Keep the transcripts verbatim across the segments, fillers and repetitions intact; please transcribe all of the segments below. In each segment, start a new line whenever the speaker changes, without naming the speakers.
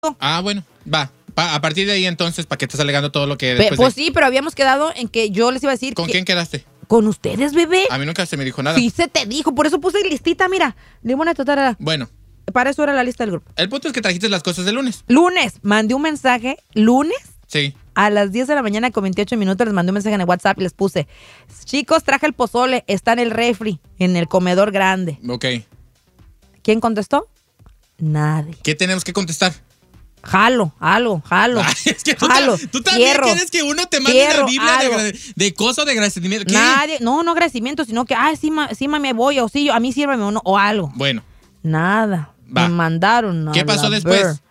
Ah, bueno, va. Pa, a partir de ahí entonces, ¿para qué estás alegando todo lo que después
Pe, Pues
de...
sí, pero habíamos quedado en que yo les iba a decir
¿Con
que,
quién quedaste?
Con ustedes, bebé.
A mí nunca se me dijo nada.
Sí se te dijo, por eso puse listita, mira. Limona total.
Bueno.
Para eso era la lista del grupo.
El punto es que trajiste las cosas de lunes.
Lunes, mandé un mensaje, lunes.
Sí.
A las diez de la mañana con veintiocho minutos les mandé un mensaje en el WhatsApp y les puse, chicos, traje el pozole, está en el refri, en el comedor grande.
Ok.
¿Quién contestó? Nadie.
¿Qué tenemos que contestar?
Jalo, jalo, jalo.
Ay, es que tú,
jalo,
ta, tú también
fierro,
quieres que uno te mande
fierro,
una Biblia
algo.
de, de cosas de agradecimiento. ¿Qué?
Nadie, no, no agradecimiento, sino que, ay, sí, ma, sí, mami, voy, o sí, a mí sírvame uno, o algo.
Bueno.
Nada.
Va.
Me mandaron nada.
¿Qué pasó después?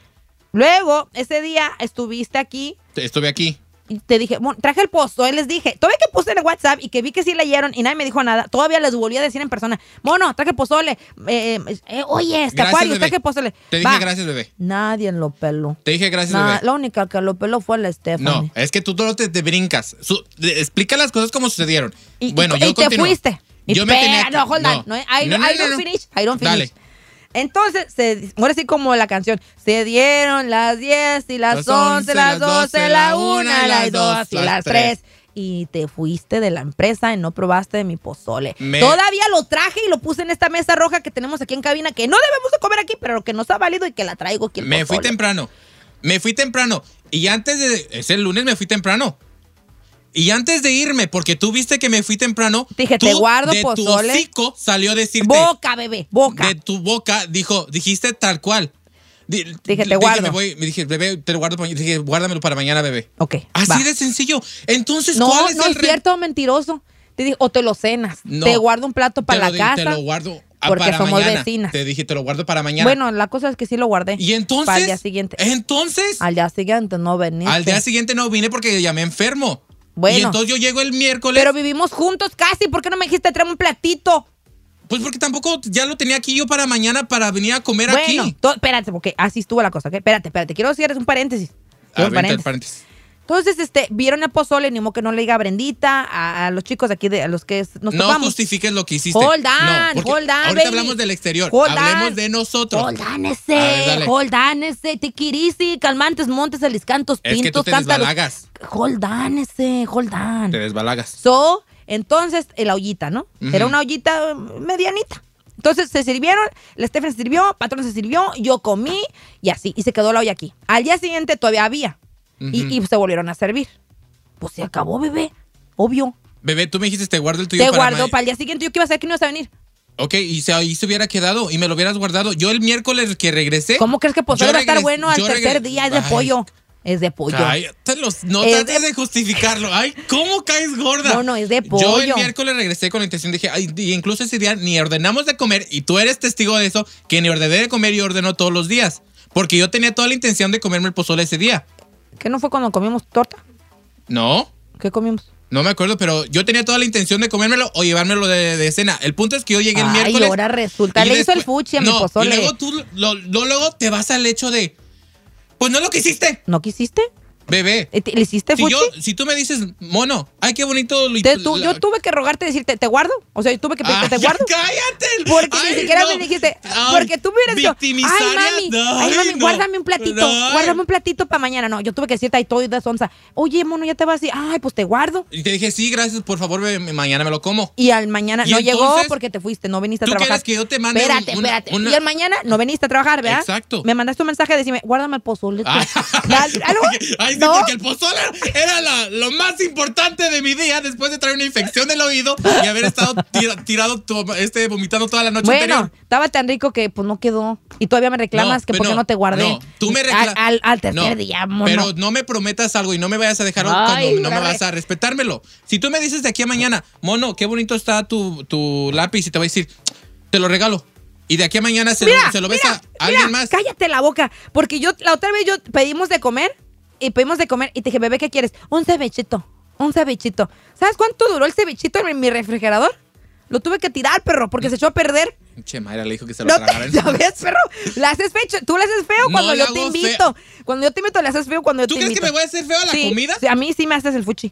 Luego, ese día estuviste aquí.
Estuve aquí.
Y te dije, bueno, traje el pozole, les dije, todavía que puse en el WhatsApp y que vi que sí leyeron y nadie me dijo nada, todavía les volví a decir en persona, mono, traje el pozole, eh, eh, oye, este acuario, traje el pozole.
Te dije
Va.
gracias, bebé.
Nadie lo peló.
Te dije gracias,
Nah,
bebé.
la única que lo peló fue la Stephanie.
No, es que tú todo te, te brincas. Su, de, explica las cosas como sucedieron.
Y,
bueno,
y,
yo
y te
continúo.
fuiste. Y
Yo me
espera,
tenía que-
no, hold
no.
on. No, I,
No, no,
I
no,
don't
no.
finish. I don't finish.
Dale.
Entonces, se, ahora sí como la canción, se dieron las diez y las once, las doce, la una, las dos y las tres. Y te fuiste de la empresa y no probaste de mi pozole.
Me-
Todavía lo traje y lo puse en esta mesa roja que tenemos aquí en cabina, que no debemos de comer aquí, pero que nos ha valido y que la traigo aquí el
Me fui
pozole.
temprano. Me fui temprano. Y antes de... Ese lunes me fui temprano. Y antes de irme, porque tú viste que me fui temprano,
Te dije,
tú,
te guardo
de
pozole.
tu hocico salió a decirte...
Boca, bebé, boca.
De tu boca, dijo, dijiste tal cual. Di-
Dije, te
dije,
guardo.
Me, voy, me dije, bebé, te lo guardo para mañana. Dije, guárdamelo para mañana, bebé.
Ok,
Así
va.
de sencillo. Entonces,
No,
¿cuál es
no
el
es
re-
cierto, mentiroso. Te dije, o te lo cenas.
No.
Te guardo un plato para
Te
la
lo di-
casa.
Te lo guardo a-
porque
para
somos
mañana.
vecinas.
Te dije, te lo guardo para mañana.
Bueno, la cosa es que sí lo guardé.
Y entonces...
Para el día siguiente.
Entonces...
Al día siguiente no veniste.
Al día siguiente no vine porque ya me enfermo.
Bueno.
Y entonces yo llego el miércoles.
Pero vivimos juntos casi. ¿Por qué no me dijiste trae un platito?
Pues porque tampoco ya lo tenía aquí yo para mañana para venir a comer
Bueno,
aquí.
to- espérate, porque así estuvo la cosa, ¿ok? Espérate, espérate. Quiero decir un paréntesis.
A
Un
ver,
paréntesis.
paréntesis.
Entonces, este, vieron el pozole, ni modo que no le diga a Brendita, a, a los chicos de aquí, de, a los que es- nos
No
topamos.
justifiques lo que hiciste.
Hold
no,
on,
porque
hold on,
ahorita
baby.
hablamos del exterior.
Hold
Hablemos
on.
de nosotros.
Hold on
A
ese,
ver, dale.
hold on ese, tiquirisi, calmantes, montes, aliscantos,
Es que tú
pintos,
te
cántaros.
desbalagas.
Hold on ese, hold on.
Te desbalagas.
So, entonces, la ollita, ¿no?
Ujú.
Era una ollita eh, medianita. Entonces se sirvieron, la Stephanie se sirvió, Patrón se sirvió, yo comí y así, y se quedó la olla aquí. Al día siguiente todavía había y,
Ujú.
y se volvieron a servir. Pues se acabó, bebé, obvio.
Bebé, tú me dijiste, te guardo el tuyo
Te
para
guardó
ma-
para el día siguiente, yo que iba a hacer que no ibas a venir.
Ok, y se, ahí se hubiera quedado y me lo hubieras guardado. Yo el miércoles que regresé...
¿Cómo crees que pozole
yo
va a estar
regres-
bueno al
yo
tercer
regre-
día? Es de
Ay,
pollo. Es de pollo.
Cállate los- no
Es
trates
de-
de justificarlo. Ay, ¿cómo caes gorda?
No, no, es de
Yo
pollo.
el miércoles regresé con la intención, dije, ay, y incluso ese día ni ordenamos de comer, y tú eres testigo de eso, que ni ordené de comer y ordenó todos los días. Porque yo tenía toda la intención de comerme el pozole ese día.
¿Qué no fue cuando comimos torta?
No,
¿Qué comimos?
no me acuerdo, pero yo tenía toda la intención de comérmelo o llevármelo de, de cena. El punto es que yo llegué el
Ay,
miércoles.
ahora resulta,
y
le hizo el
después-
fuchi a mi
no,
pozole.
Y luego tú, lo, lo- luego te vas al hecho de, pues no lo que hiciste,
¿No quisiste?
bebé.
¿Eh, te- ¿Le hiciste
Si,
fuchi?
yo, si tú me dices, mono, ay, qué bonito. lo-
Te- tú-
la-
yo tuve que rogarte y decirte, ¿te guardo? O sea, yo tuve que pedirte,
Ay,
¿te guardo?
¡Cállate!
Porque
Ay,
ni siquiera
no.
me dijiste,
Ay,
porque tú me hubieras dicho, ay,
victimizaria,
mami,
no,
ay, mami,
no.
guárdame un platito,
Ay.
guárdame un platito para mañana. No, yo tuve que decirte ahí todo y de sonza, oye, mono, ya te vas así, ay, pues te guardo.
Y te dije, sí, gracias, por favor, bebé, mañana me lo como.
Y al mañana
¿Y
no
entonces?
llegó porque te fuiste, no viniste a
¿Tú
trabajar.
quieres que yo te mande
Espérate,
un- una-
espérate.
una-
Y al mañana no viniste a trabajar, ¿verdad?
Exacto.
Me mandaste un mensaje de decirme, guárdame el pozole.
Ay,
¿Algo?
ay, sí,
¿No?
porque el pozole era la- lo más importante de mi día después de traer una infección del oído y haber estado tira- tirado, to- este, vomitando toda la noche
Bueno,
anterior.
estaba tan rico que pues no quedó. Y todavía me reclamas
No,
que por
pero
qué no te guardé.
No, tú me
al,
reclamas.
al, al tercer día, mono.
Pero no me prometas algo y no me vayas a dejar
Ay,
cuando no me
la
vas
re-
a respetármelo. Si tú me dices de aquí a mañana, mono, qué bonito está tu, tu lápiz, y te voy a decir, te lo regalo. Y de aquí a mañana se,
Mira,
lo, se lo ves
mira,
a alguien
mira,
más.
Cállate la boca. Porque yo, la otra vez yo pedimos de comer y pedimos de comer y te dije, bebé, ¿qué quieres? Un cevichito. Un cevichito. ¿Sabes cuánto duró el cevichito en mi refrigerador? Lo tuve que tirar, perro, porque se echó a perder.
Che, Mayra le dijo que se lo
No
tragara.
te, ¿ya ves, perro? La haces feo. Tú le haces feo
No
cuando
le
yo te
hago
invito. Cuando yo te invito, le haces feo cuando yo
¿Tú
te
crees
invito.
que me voy a hacer feo a la
Sí,
comida?
sí, a mí sí me haces el fuchi.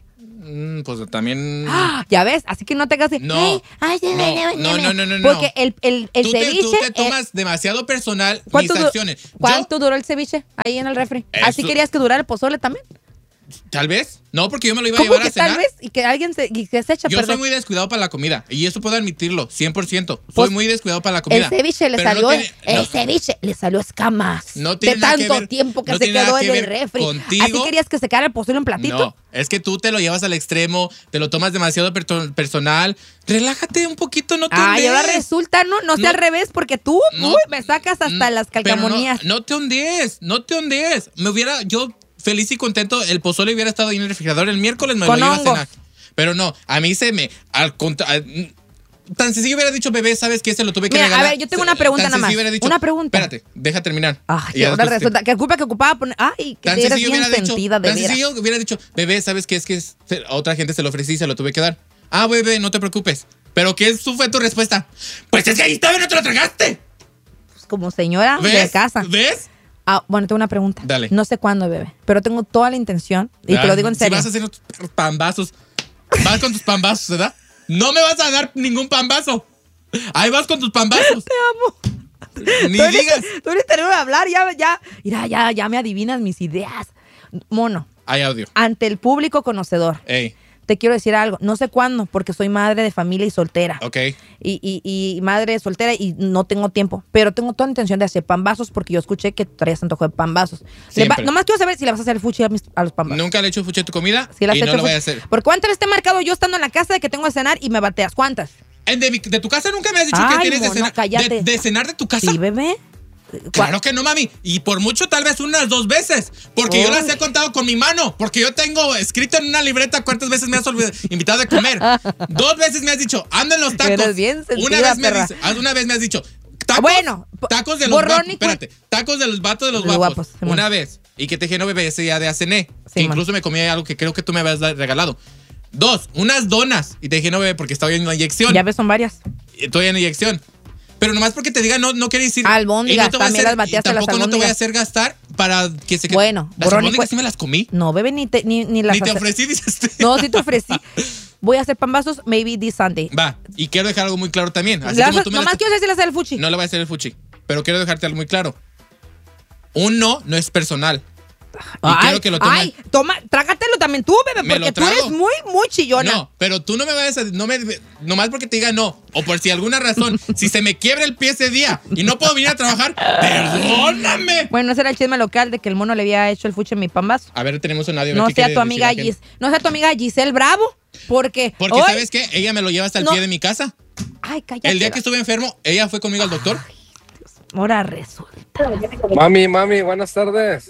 Mm, pues también.
¡Ah! Ya ves, así que no te hagas de.
No.
Ay, ay,
No, no, no, no, no.
Porque el, el, el
tú te,
ceviche.
tú te
eh,
tomas demasiado personal mis
¿cuánto, du-
acciones.
¿Cuánto
Yo,
duró el ceviche ahí en el refri? ¿Así
Eso-
querías que durara el pozole también?
tal vez. No, porque yo me lo iba a
¿Cómo
llevar
que
a cenar.
tal vez? Y que alguien se, y que se echa a
Yo soy
perder.
muy descuidado para la comida. Y eso puedo admitirlo, cien por ciento. Soy
Pues,
muy descuidado para la comida.
El ceviche le
Pero no
salió.
tiene-
el
no,
ceviche le salió escamas.
No tiene
de
nada que
tanto
ver-
tiempo que
no
se
tiene
quedó
nada
en
que
el
ver
refri.
contigo.
¿Así querías que se quedara el pozole en un platito?
No, es que tú te lo llevas al extremo, te lo tomas demasiado per- personal. Relájate un poquito, no te
Ay, ahora
ondees.
resulta, no, no sea
No.
al revés, porque tú,
No.
uy, me sacas hasta las
Pero
calcamonías.
No, no te ondees, no te ondees. Me hubiera, yo feliz y contento, el pozole hubiera estado ahí en el refrigerador el miércoles, me
Con
lo iba
hongos.
a cenar. Pero no, a mí se me, al contra, al- tan sencillo hubiera dicho, bebé, ¿sabes qué? Se lo tuve que
Mira, a
regalar.
ver, yo tengo
Se-
una pregunta
tan
nada más.
sencillo hubiera dicho,
Una pregunta.
Espérate, deja terminar.
Ay,
Y ya
ahora
después te-
resulta que culpa que ocupaba poner. Ay, que
Tan
eres
sencillo
bien
hubiera dicho,
sentida de
tan
veras.
sencillo hubiera dicho, bebé, ¿sabes qué? Es que es- a otra gente se lo ofrecí y se lo tuve que dar. Ah, bebé, no te preocupes. ¿Pero qué es- fue tu respuesta? Pues es que ahí estaba y no te lo tragaste.
Pues como señora de
¿Ves?
casa.
¿Ves?
Ah, bueno, tengo una pregunta.
Dale.
No sé cuándo, bebé, pero tengo toda la intención, y te lo digo en
Si
serio.
vas a hacer tus pambazos, vas con tus pambazos, ¿verdad? No me vas a dar ningún pambazo. Ahí vas con tus pambazos.
Te amo.
Ni
Tú eres-
digas.
Tú eres terrible de hablar, ya, ya. Mira, ya, ya me adivinas mis ideas. Mono,
Hay audio.
ante el público conocedor,
Ey,
te quiero decir algo. No sé cuándo, porque soy madre de familia y soltera.
ok.
Y, y, y madre soltera y no tengo tiempo. Pero tengo toda la intención de hacer pambazos porque yo escuché que traías antojo de pambazos. Le va-
Siempre.
nomás quiero saber si le vas a hacer el fuchi a, mis- a los pambazos.
Nunca le he hecho fuchi a tu comida
Si le has
y
hecho
no lo
fuchi.
voy a hacer.
¿Por cuántas veces te he marcado yo estando en la casa de que tengo que cenar y me bateas? ¿Cuántas?
En de, mi- de tu casa nunca me has dicho
Ay,
que tienes de
mono,
cenar.
cállate.
De, de cenar de tu casa?
Sí, bebé.
Claro que no, mami. Y por mucho, tal vez unas dos veces. Porque yo
Uy.
las he contado con mi mano. Porque yo tengo escrito en una libreta cuántas veces me has olvid- invitado a comer. Dos veces me has dicho, anda en los tacos.
Eres bien sentida,
una, vez me
perra.
dice- una vez me has dicho, tacos,
Bueno, po-
tacos de los
borrón
guapos.
y cu-
Espérate, tacos de los vatos de los
Los
guapos.
guapos, Simón.
Una vez. Y que te dije, no, bebé, ese ya de cené.
Sí,
Que incluso
man.
me comí algo que creo que tú me habías da- regalado. Dos, unas donas. Y te dije, no, bebé, porque estaba en la inyección.
Ya ves, son varias.
Estoy en inyección. Pero nomás porque te diga no, no quiere decir.
Albóndigas,
y no te voy a
también
hacer-
las bateaste
y tampoco
las
no te voy a
albóndigas.
hacer gastar para que se quede.
Bueno,
las
borrón y
albóndigas
cue-
sí me las comí.
No, bebé, ni, te, ni, ni las
Ni te
hace-
ofrecí, dices tú.
No, sí te ofrecí. Voy a hacer pambazos, maybe this Sunday.
Va, y quiero dejar algo muy claro también. Así
Le
como
haces-
tú me
nomás
las-
quiero saber si le hace el fuchi.
No le voy a hacer el fuchi. Pero quiero dejarte algo muy claro. Un no no es personal. Y
Ay,
quiero que lo tomes.
ay, toma, trágatelo también tú, bebé,
Me
porque
lo
tú
trago.
eres muy, muy chillona.
No, pero tú no me vayas a. No me, nomás porque te diga no. O por si alguna razón, si se me quiebra el pie ese día y no puedo venir a trabajar, perdóname.
Bueno, ese era el chisme local de que el mono le había hecho el fuchi en mi pambazo.
A ver, tenemos un audio.
No
aquí
sea
que
tu
decir
amiga
la gente.
Gis, no sea tu amiga Giselle Bravo, porque
Porque,
hoy-
¿sabes qué? Ella me lo lleva hasta el
No.
pie de mi casa.
Ay, cállate.
El día que estuve enfermo, ella fue conmigo al doctor.
Ahora resulta.
Mami, mami, buenas tardes.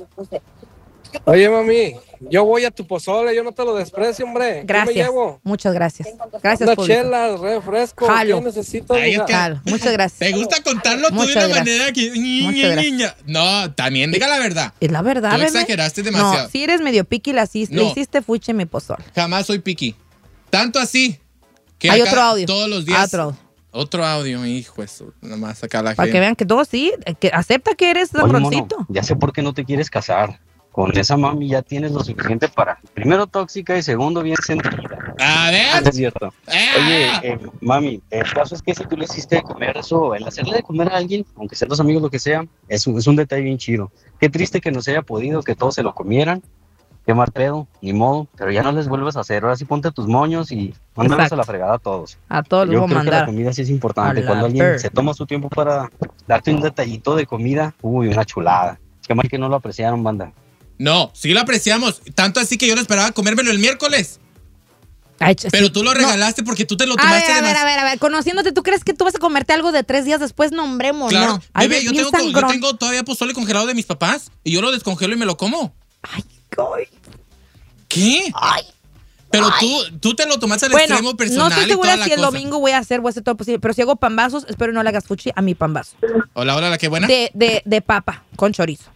Oye, mami, yo voy a tu pozole, yo no te lo desprecio, hombre. ¿Qué
Gracias.
me llevo?
Muchas gracias. Gracias,
Una
público.
chela, refresco,
Jalo.
¿qué necesito?
Ay, es
mija?
que-
Claro, muchas gracias.
¿Te gusta contarlo tú de
Muchas
una
gracias.
manera que. Niña,
Muchas gracias.
niña. No, también, diga la verdad.
Es la verdad,
Tú
bebé.
exageraste demasiado.
No, si eres medio piqui, la hiciste,
No.
le hiciste fuchi en mi pozole.
Jamás soy piqui. Tanto así que
Hay
acá
otro audio.
todos los días.
Otro audio.
Otro audio, hijo, eso. Nomás acá la
Para que
gente.
vean que todo sí, que acepta que eres
Oye, mono,
ladroncito.
ya sé por qué no te quieres casar. Con esa mami ya tienes lo suficiente para, primero, tóxica y segundo, bien sentida.
A
No
ver.
es cierto.
¡Ah!
Oye, eh, mami, el caso es que si tú le hiciste de comer eso, el hacerle de comer a alguien, aunque sean los amigos, lo que sea, es un, es un detalle bien chido. Qué triste que no se haya podido, que todos se lo comieran. Qué mal pedo, ni modo, pero ya no les vuelves a hacer. Ahora sí ponte tus moños y mándalos
Exacto.
a la fregada a todos.
A todos los
Yo
voy a
creo que la
mandar.
comida sí es
A
importante.
la
Cuando alguien
ver.
se toma su tiempo para darte un detallito de comida, uy, una chulada. Qué mal que no lo apreciaron, banda.
No, sí lo apreciamos. Tanto así que yo lo esperaba comérmelo el miércoles.
Ay, ch-
Pero
sí.
tú lo
No.
regalaste porque tú te lo
A
tomaste
ver, a
de
ver,
más.
a ver, a ver, conociéndote, ¿tú crees que tú vas a comerte algo de tres días después? No, hombre, mono.
Claro,
Ay,
bebé, yo
bien
tengo, yo
sangrón.
tengo todavía pozole congelado de mis papás y yo lo descongelo y me lo como.
Ay, ay,
¿Qué?
ay.
Pero tú, tú te lo tomaste al
Bueno,
extremo personal
no estoy
y toda
segura
la
si el
cosa.
domingo voy a hacer, voy a hacer todo posible, pero si hago pambazos, espero no le hagas fuchi a mi pambazo.
Hola, hola, la que buena.
De, de, de papa, con chorizo.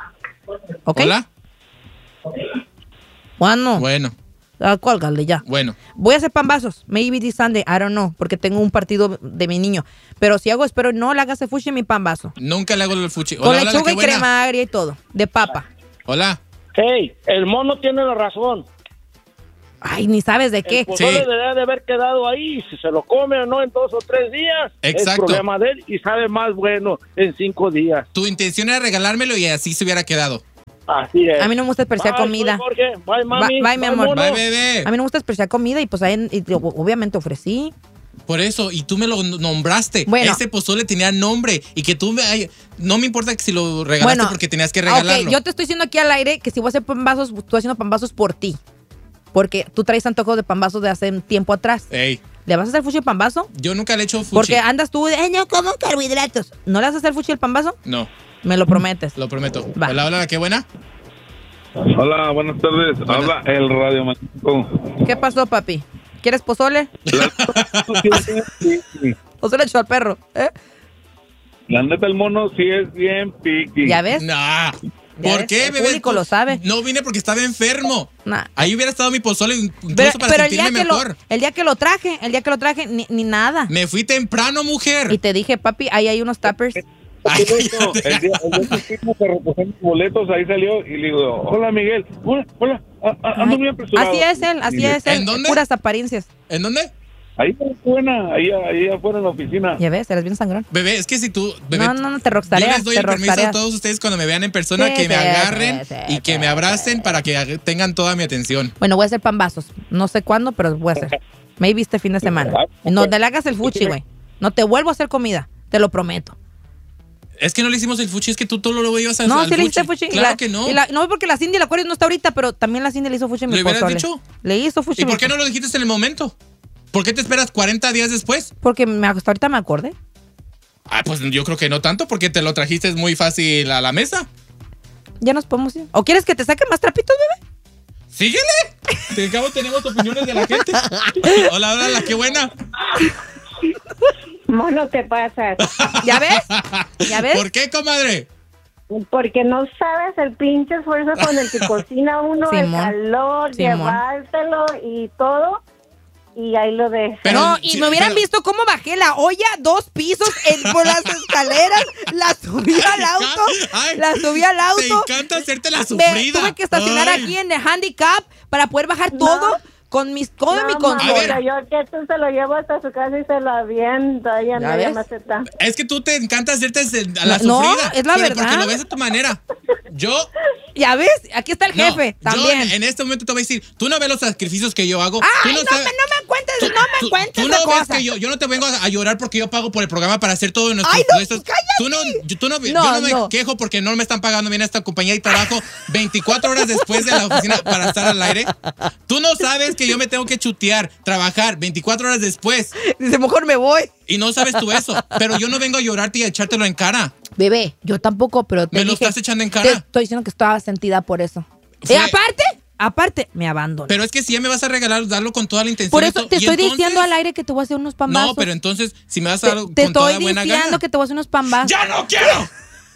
¿Ok?
Hola.
Bueno,
Bueno,
ah, cuélgale ya.
bueno.
Voy a hacer pambazos, maybe this Sunday, I don't know, porque tengo un partido de mi niño. Pero si hago, espero no le hagas el fuchi a mi pambazo.
Nunca le hago el fuchi. Hola,
Con
hola, la
lechuga
que
y
buena.
crema agria y todo, de papa.
Hola.
Hey, el mono tiene la razón.
Ay, ni sabes de qué.
El pozole
Sí.
debería de haber quedado ahí. Si se lo come o no en dos o tres días,
Exacto.
es problema de él y sabe más bueno en cinco días.
Tu intención era regalármelo y así se hubiera quedado.
Así es.
A mí no me gusta desperdiciar
Bye,
comida.
soy Jorge. Bye, mami.
Bye, bye, mi amor.
mono.
Bye, bebé.
A mí no me gusta desperdiciar comida y pues ahí, y, obviamente ofrecí.
Por eso, y tú me lo nombraste.
Bueno.
Ese pozole tenía nombre. Y que tú me. ay, no me importa que si lo regalaste
Bueno,
porque tenías que
ah,
regalarlo.
ok, yo te estoy diciendo aquí al aire que si voy a hacer pambazos, estoy haciendo pambazos por ti. Porque tú traes antojos de pambazos de hace un tiempo atrás.
Ey,
¿Le vas a hacer fuchi el pambazo?
yo nunca le he hecho fuchi.
Porque andas tú de, "Ay, no como carbohidratos". ¿No le vas a hacer fuchi el pambazo?
No,
Me lo prometes.
lo prometo.
Va.
Hola, hola, qué buena.
Hola, buenas tardes.
Buenas.
Habla el Radio Magnífico.
¿Qué pasó, papi? ¿Quieres pozole? ¿O se lo echó al perro? ¿Eh?
La neta, el mono sí es bien piqui.
¿Ya ves?
Nah.
Ya
¿Por
ves,
qué,
el
bebé?
público lo sabe.
No vine porque estaba enfermo.
Nah.
Ahí hubiera estado mi pozole incluso
Pero,
para
pero el,
sentirme
día que lo,
mejor.
el día que lo traje, el día que lo traje, ni, ni nada.
Me fui temprano, mujer.
Y te dije, papi, ahí hay unos tuppers.
Ay,
El día, el día que fuimos a recoger mis boletos, ahí salió y le digo, hola Miguel, hola, hola, a- a- ando
Ay,
muy apresurado.
así es él, así
Y le-
es él.
¿En dónde?
Puras apariencias.
¿En dónde?
Ahí está buena, ahí, ahí afuera en la oficina.
Ya ves, eres bien sangrón.
Bebé, es que si tú... Bebé,
No, no, no, te
yo
rockstareas,
les doy
te
el permiso a
rockstareas.
todos ustedes cuando me vean en persona
Sí,
que me
sí,
agarren
sí,
y
sí,
que
sí,
me abracen
sí.
para que tengan toda mi atención.
Bueno, voy a hacer pambazos. No sé cuándo, pero voy a hacer. Maybe este fin de semana. No te le hagas el fuchi, güey. No te vuelvo a hacer comida. Te lo prometo.
Es que no le hicimos el fuchi, es que tú todo lo ibas a
No,
al
sí le hice fuchi.
Claro
Y la-
que no.
y la- no, porque la Cindy, la Aquarius no está ahorita, pero también la Cindy le hizo fuchi a mi
¿Le hubieras
pozole.
dicho?
Le hizo fuchi.
¿Y
mi
por qué no
pozole.
lo dijiste en el momento? ¿Por qué te esperas cuarenta días después?
Porque me, hasta ahorita me acordé.
Ah, pues yo creo que no tanto, porque te lo trajiste muy fácil a la mesa.
Ya nos podemos ir. ¿O quieres que te saque más trapitos, bebé?
¡Síguele! De cabo tenemos opiniones de la gente. Hola, hola, la qué buena.
Mono, te pasas.
¿Ya ves? ¿Ya ves?
¿Por qué, comadre?
Porque no sabes el pinche esfuerzo con el que cocina uno, el
Simón.
calor,
Simón.
llevártelo y todo. Y ahí lo dejas.
Pero-
no, y
sí,
me hubieran
pero-
visto cómo bajé la olla dos pisos en, por las escaleras, la subí al auto,
Ay,
la subí al auto.
Te encanta hacerte la
Me
sufrida.
tuve que estacionar
Ay.
aquí en el handicap para poder bajar todo con mis con
No,
mi
mamá,
consola.
yo que esto se lo llevo hasta su casa y se lo aviento. Ella
¿Ya
no ella
ves?
me acepta.
Es que tú te encanta hacerte a la
No,
sufrida.
es la
pero
verdad.
Porque lo ves a tu manera. Yo...
¿Ya ves? Aquí está el
no,
jefe
yo
también.
en, en este momento te voy a decir, tú no ves los sacrificios que yo hago. tú
Ay, no,
sabes-
me, no me cuentes,
Tú-
no me
tú-
cuentes
Tú
esa
no ves
cosa.
que yo, yo no te vengo a, a llorar porque yo pago por el programa para hacer todo nuestros
Ay, no,
nuestros-
cállate.
Tú no, yo, tú no, yo
No,
no me
no.
quejo porque no me están pagando bien esta compañía y trabajo veinticuatro horas después de la oficina para estar al aire. Tú no sabes que yo me tengo que chutear, trabajar veinticuatro horas después
Dice, mejor me voy.
y no sabes tú eso. Pero yo no vengo a llorarte y a echártelo en cara.
Bebé, yo tampoco, pero te
Me lo
dije-
estás echando en cara.
Te estoy diciendo que estaba sentida por eso.
Fue-
Y aparte, aparte, me abandono.
Pero es que si ya me vas a regalar, darlo con toda la intención.
Por
y
eso
to-
te
y
estoy
entonces-
diciendo al aire que te voy a hacer unos pambazos.
No, pero entonces, si me vas
te,
a dar
te
con toda
estoy
buena
diciendo
gana.
que te voy a hacer unos pambazos.
¡Ya no quiero!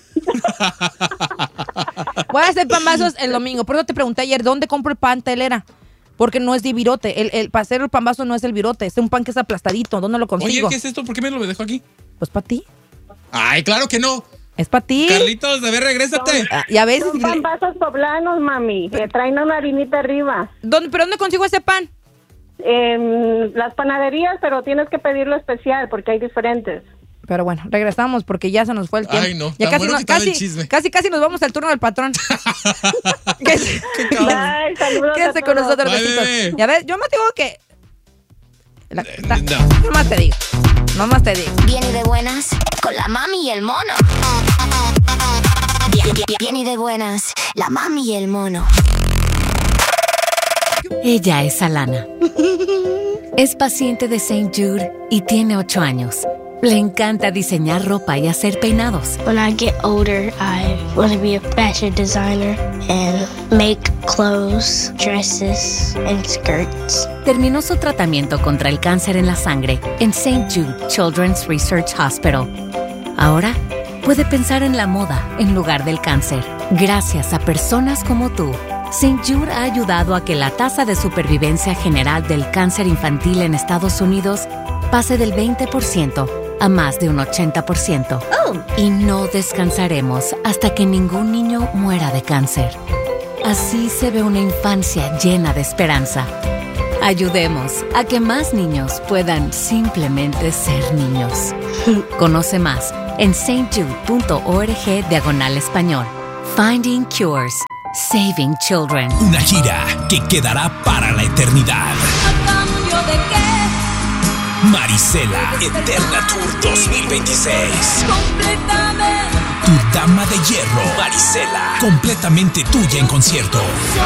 Voy a hacer pambazos el domingo. Por eso te pregunté ayer, ¿dónde compro el pan telera? Porque no es de virote. El, el, para hacer el pambazo no es el virote. Es un pan que es aplastadito. ¿Dónde lo
Oye,
consigo?
¿qué es esto? ¿Por qué me lo dejo aquí?
Pues para ti.
Ay, claro que no.
Es para ti.
Carlitos, a ver, regrésate.
Ah, y a veces...
Son pambazos poblanos, mami, que traen una harinita arriba.
¿Dónde, ¿Pero dónde consigo ese pan?
En las panaderías, pero tienes que pedirlo especial porque hay diferentes.
Pero bueno, regresamos porque ya se nos fue el tiempo.
Ay, no,
Ya
tan
casi,
bueno
nos-
que estaba el
casi,
chisme.
casi, casi nos vamos al turno del patrón. Quédese
Bye, saludos
quédese
a
con
todos.
nosotros,
Bye,
besitos.
bebé.
Ya ves, yo me digo que... La- está-
no.
No más te digo. No más te digo.
Bien y de buenas, con la mami y el mono. Bien, bien, bien y de buenas, la mami y el mono.
Ella es Alana. Es paciente de Saint Jude y tiene ocho años. Le encanta diseñar ropa y hacer peinados.
When I get older, I want to be a fashion designer and make clothes, dresses, and skirts.
Terminó su tratamiento contra el cáncer en la sangre en Saint Jude Children's Research Hospital. Ahora puede pensar en la moda en lugar del cáncer. Gracias a personas como tú, Saint Jude ha ayudado a que la tasa de supervivencia general del cáncer infantil en Estados Unidos pase del veinte por ciento a más de un ochenta por ciento. Y no descansaremos hasta que ningún niño muera de cáncer. Así se ve una infancia llena de esperanza. Ayudemos a que más niños puedan simplemente ser niños. Conoce más en stjude.org diagonal español. Finding Cures. Saving Children.
Una gira que quedará para la eternidad. Marisela Eterna Tour dos mil veintiséis. Tu dama de hierro, Marisela, completamente tuya en concierto.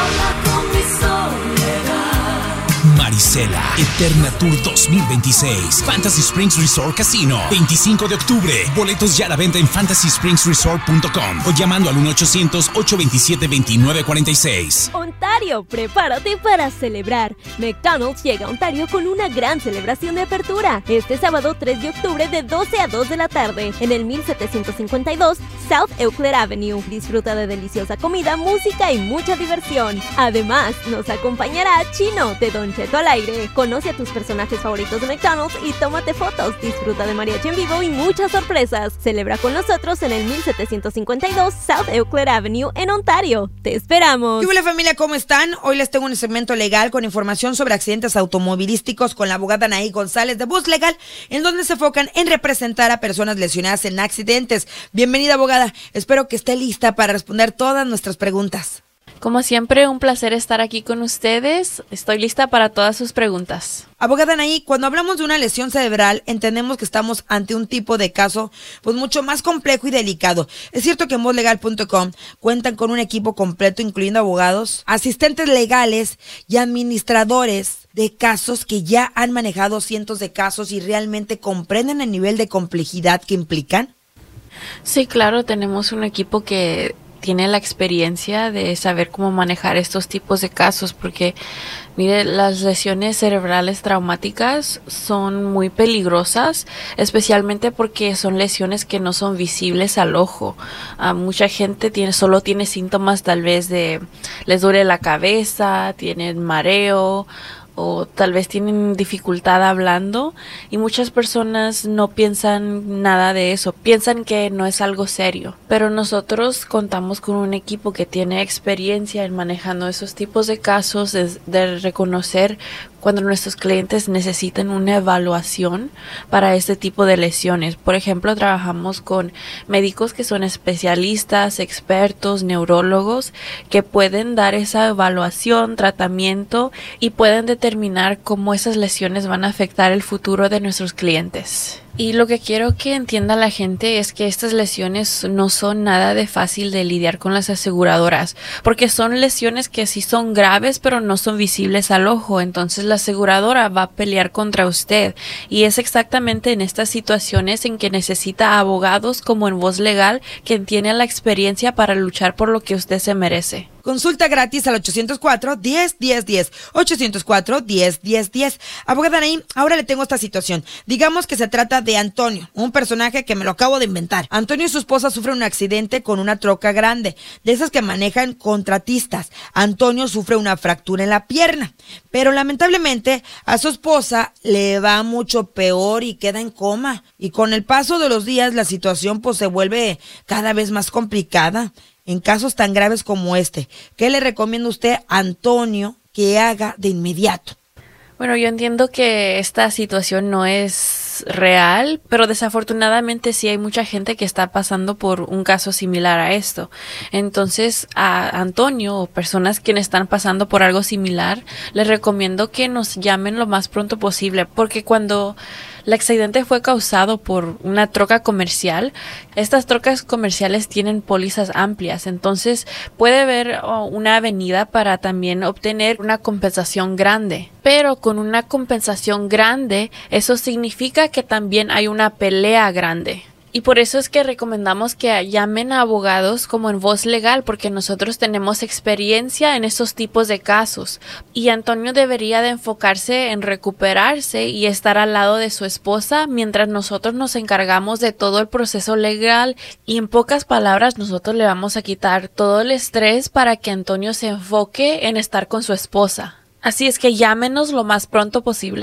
Marisela Eterna Tour dos mil veintiséis. Fantasy Springs Resort Casino, veinticinco de octubre. Boletos ya a la venta en fantasy springs resort punto com o llamando al uno ochocientos, ocho dos siete, dos nueve cuatro seis.
Ontario, prepárate para celebrar. McDonald's llega a Ontario con una gran celebración de apertura. Este sábado tres de octubre de doce a dos de la tarde en el mil setecientos cincuenta y dos South Euclid Avenue. Disfruta de deliciosa comida, música y mucha diversión. Además, nos acompañará Chino de Don Cheto al aire. Conoce a tus personajes favoritos de McDonald's y tómate fotos. Disfruta de mariachi en vivo y muchas sorpresas. Celebra con nosotros en el mil setecientos cincuenta y dos South Euclid Avenue en Ontario. ¡Te esperamos!
¿Qué hola, familia? ¿Cómo están? Hoy les tengo un segmento legal con información sobre accidentes automovilísticos con la abogada Anaí González de Bus Legal, en donde se enfocan en representar a personas lesionadas en accidentes. Bienvenida, abogada. Espero que esté lista para responder todas nuestras preguntas.
Como siempre, un placer estar aquí con ustedes. Estoy lista para todas sus preguntas.
Abogada Anaí, cuando hablamos de una lesión cerebral, entendemos que estamos ante un tipo de caso pues mucho más complejo y delicado. Es cierto que en voz legal punto com cuentan con un equipo completo, incluyendo abogados, asistentes legales y administradores de casos que ya han manejado cientos de casos y realmente comprenden el nivel de complejidad que implican.
Sí, claro, tenemos un equipo que tiene la experiencia de saber cómo manejar estos tipos de casos, porque mire, las lesiones cerebrales traumáticas son muy peligrosas, especialmente porque son lesiones que no son visibles al ojo. Uh, mucha gente tiene solo tiene síntomas tal vez de les duele la cabeza, tienen mareo, o tal vez tienen dificultad hablando, y muchas personas no piensan nada de eso, piensan que no es algo serio, pero nosotros contamos con un equipo que tiene experiencia en manejando esos tipos de casos, de, de reconocer cuando nuestros clientes necesitan una evaluación para este tipo de lesiones. Por ejemplo, trabajamos con médicos que son especialistas, expertos, neurólogos, que pueden dar esa evaluación, tratamiento y pueden determinar cómo esas lesiones van a afectar el futuro de nuestros clientes. Y lo que quiero que entienda la gente es que estas lesiones no son nada de fácil de lidiar con las aseguradoras, porque son lesiones que sí son graves pero no son visibles al ojo. Entonces la aseguradora va a pelear contra usted, y es exactamente en estas situaciones en que necesita abogados como en Voz Legal, que tienen la experiencia para luchar por lo que usted se merece.
Consulta gratis al ochocientos cuatro, diez, diez, diez. ochocientos cuatro, diez, diez, diez. Abogada Anaí, ahora le tengo esta situación. Digamos que se trata de Antonio, un personaje que me lo acabo de inventar. Antonio y su esposa sufren un accidente con una troca grande, de esas que manejan contratistas. Antonio sufre una fractura en la pierna, pero lamentablemente a su esposa le va mucho peor y queda en coma. Y con el paso de los días la situación pues se vuelve cada vez más complicada. En casos tan graves como este, ¿qué le recomienda usted a Antonio que haga de inmediato?
Bueno, yo entiendo que esta situación no es real, pero desafortunadamente sí hay mucha gente que está pasando por un caso similar a esto. Entonces, a Antonio o personas que están pasando por algo similar, les recomiendo que nos llamen lo más pronto posible, porque cuando el accidente fue causado por una troca comercial, estas trocas comerciales tienen pólizas amplias, entonces puede haber oh, una avenida para también obtener una compensación grande. Pero con una compensación grande, eso significa que también hay una pelea grande. Y por eso es que recomendamos que llamen a abogados como en Voz Legal, porque nosotros tenemos experiencia en estos tipos de casos. Y Antonio debería de enfocarse en recuperarse y estar al lado de su esposa mientras nosotros nos encargamos de todo el proceso legal. Y en pocas palabras, nosotros le vamos a quitar todo el estrés para que Antonio se enfoque en estar con su esposa. Así es que llámenos lo más pronto posible.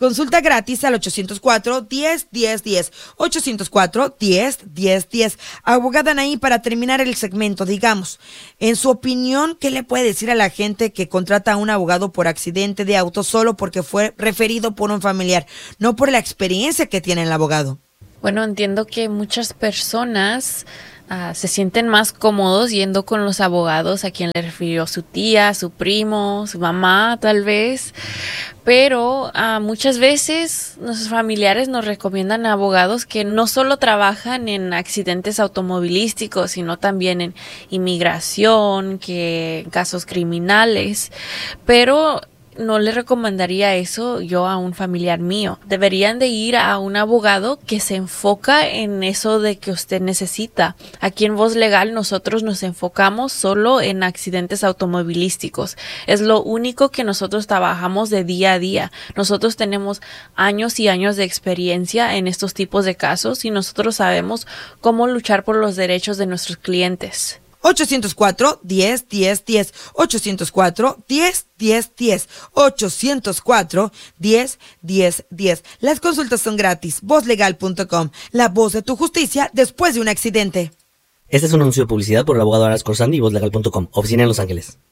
Consulta gratis al ochocientos cuatro, diez, diez, diez. ochocientos cuatro, diez, diez, diez. Abogada Anaí, para terminar el segmento, digamos, en su opinión, ¿qué le puede decir a la gente que contrata a un abogado por accidente de auto solo porque fue referido por un familiar, no por la experiencia que tiene el abogado?
Bueno, entiendo que muchas personas uh, se sienten más cómodos yendo con los abogados a quien le refirió su tía, su primo, su mamá tal vez, pero uh, muchas veces nuestros familiares nos recomiendan abogados que no solo trabajan en accidentes automovilísticos, sino también en inmigración, que en casos criminales, pero no le recomendaría eso yo a un familiar mío. Deberían de ir a un abogado que se enfoca en eso de que usted necesita. Aquí en Voz Legal nosotros nos enfocamos solo en accidentes automovilísticos. Es lo único que nosotros trabajamos de día a día. Nosotros tenemos años y años de experiencia en estos tipos de casos y nosotros sabemos cómo luchar por los derechos de nuestros clientes.
ochocientos cuatro, diez, diez, diez. ochocientos cuatro, diez, diez, diez. ochocientos cuatro, diez, diez, diez. Las consultas son gratis. voz legal punto com. La voz de tu justicia después de un accidente.
Este es un anuncio de publicidad por el abogado Aras Corsandi y voz legal punto com. Oficina en Los Ángeles.